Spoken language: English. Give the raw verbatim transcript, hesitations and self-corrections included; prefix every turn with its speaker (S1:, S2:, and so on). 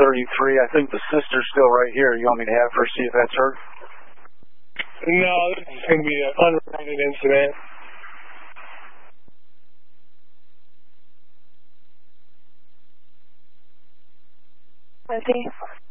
S1: thirty-three. I think the sister's still right here. You want me to have her see if that's her?
S2: No, this is going to be an unrelated incident.
S3: Lindsay?